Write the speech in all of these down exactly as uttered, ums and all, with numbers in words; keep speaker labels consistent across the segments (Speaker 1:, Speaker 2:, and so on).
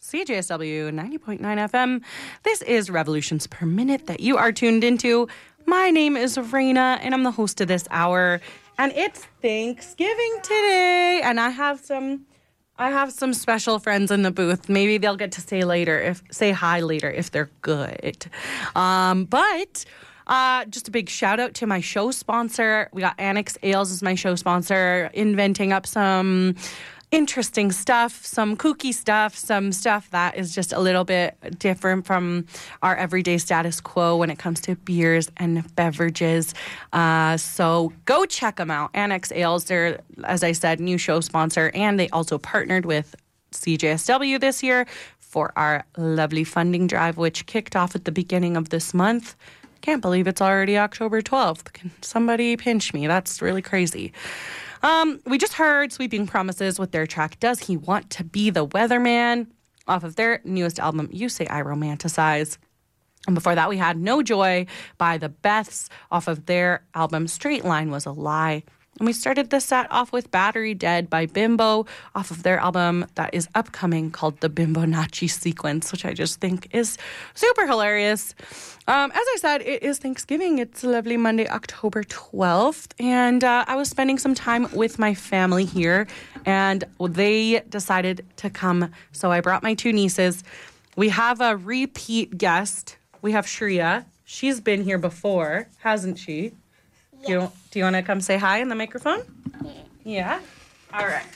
Speaker 1: C J S W ninety point nine F M. This is Revolutions Per Minute that you are tuned into. My name is Raina, and I'm the host of this hour. And it's Thanksgiving today, and I have some, I have some special friends in the booth. Maybe they'll get to say later, if say hi later if they're good. Um, but uh, just a big shout out to my show sponsor. We got Annex Ales as my show sponsor, inventing up some interesting stuff, some kooky stuff, some stuff that is just a little bit different from our everyday status quo when it comes to beers and beverages. Uh, so go check them out. Annex Ales, they're, as I said, new show sponsor, and they also partnered with C J S W this year for our lovely funding drive, which kicked off at the beginning of this month. Can't believe it's already October twelfth. Can somebody pinch me? That's really crazy. Um, we just heard Sweeping Promises with their track, Does He Want to Be the Weatherman? Off of their newest album, You Say I Romanticize. And before that, we had No Joy by the Beths off of their album, Straight Line Was a Lie. And we started this set off with Battery Dead by Bimbo off of their album that is upcoming called the Bimbonacci Sequence, which I just think is super hilarious. Um, as I said, it is Thanksgiving. It's a lovely Monday, October twelfth. And uh, I was spending some time with my family here, and they decided to come. So I brought my two nieces. We have a repeat guest. We have Shreya. She's been here before, hasn't she? Do you, do you want to come say hi in the microphone? Yeah. Yeah? All right.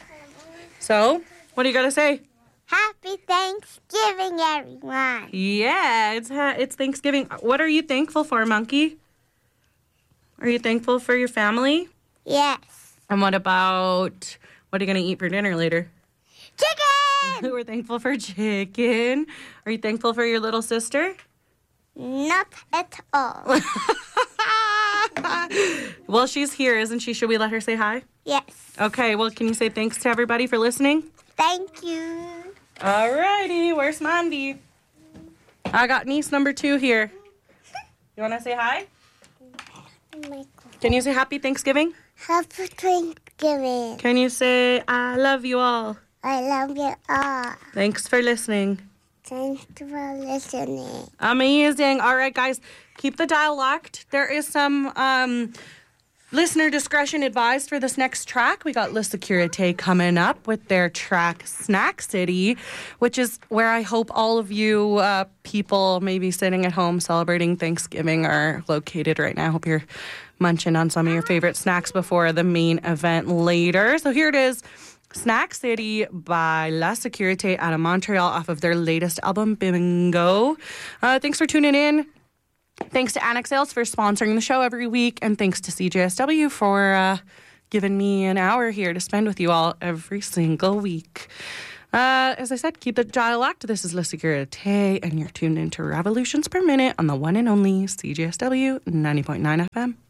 Speaker 1: So, what do you got to say?
Speaker 2: Happy Thanksgiving, everyone.
Speaker 1: Yeah, it's ha- it's Thanksgiving. What are you thankful for, Monkey? Are you thankful for your family?
Speaker 2: Yes.
Speaker 1: And what about, what are you going to eat for dinner later?
Speaker 2: Chicken!
Speaker 1: We're thankful for chicken. Are you thankful for your little sister?
Speaker 2: Not at all.
Speaker 1: Well, she's here, isn't she? Should we let her say hi?
Speaker 2: Yes.
Speaker 1: Okay, well, can you say thanks to everybody for listening?
Speaker 2: Thank you.
Speaker 1: All righty, where's Mandy? I got niece number two here. You want to say hi? Can you say happy Thanksgiving?
Speaker 2: Happy Thanksgiving.
Speaker 1: Can you say I love you all?
Speaker 2: I love you all.
Speaker 1: Thanks for listening.
Speaker 2: Thanks for listening.
Speaker 1: Amazing. All right, guys, keep the dial locked. There is some um, listener discretion advised for this next track. We got La Securite coming up with their track Snack City, which is where I hope all of you uh, people maybe sitting at home celebrating Thanksgiving are located right now. I hope you're munching on some of your favorite snacks before the main event later. So here it is. Snack City by La Securite out of Montreal off of their latest album, Bingo. Uh, thanks for tuning in. Thanks to Annex Ales for sponsoring the show every week. And thanks to C J S W for uh, giving me an hour here to spend with you all every single week. Uh, as I said, keep the dial locked. This is La Securite, and you're tuned into Revolutions Per Minute on the one and only C J S W ninety point nine F M.